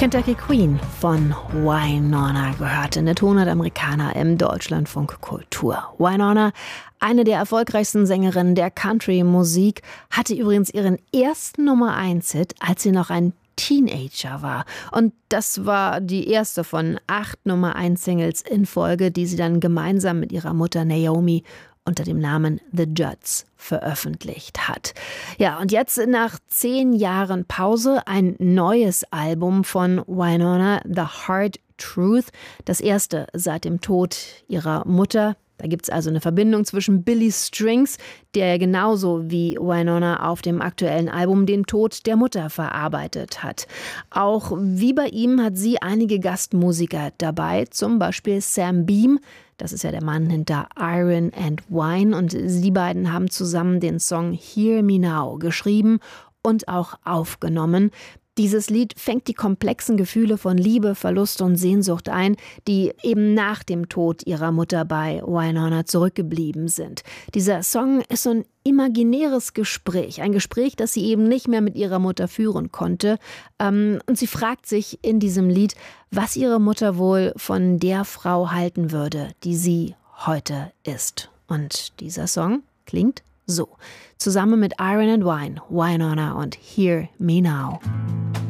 Kentucky Queen von Wynonna gehört in der Tonart Americana im Deutschlandfunk Kultur. Wynonna, eine der erfolgreichsten Sängerinnen der Country-Musik, hatte übrigens ihren ersten Nummer-1-Hit, als sie noch ein Teenager war. Und das war die erste von 8 Nummer-1-Singles in Folge, die sie dann gemeinsam mit ihrer Mutter Naomi unter dem Namen The Judds veröffentlicht hat. Ja, und jetzt nach 10 Jahren Pause ein neues Album von Wynonna, The Hard Truth, das erste seit dem Tod ihrer Mutter. Da gibt es also eine Verbindung zwischen Billy Strings, der genauso wie Wynonna auf dem aktuellen Album den Tod der Mutter verarbeitet hat. Auch wie bei ihm hat sie einige Gastmusiker dabei, zum Beispiel Sam Beam. Das ist ja der Mann hinter Iron and Wine. Und sie beiden haben zusammen den Song Hear Me Now geschrieben und auch aufgenommen. Dieses Lied fängt die komplexen Gefühle von Liebe, Verlust und Sehnsucht ein, die eben nach dem Tod ihrer Mutter bei Wynonna zurückgeblieben sind. Dieser Song ist so ein imaginäres Gespräch, ein Gespräch, das sie eben nicht mehr mit ihrer Mutter führen konnte. Und sie fragt sich in diesem Lied, was ihre Mutter wohl von der Frau halten würde, die sie heute ist. Und dieser Song klingt so. Zusammen mit Iron and Wine, Wynonna und Hear Me Now.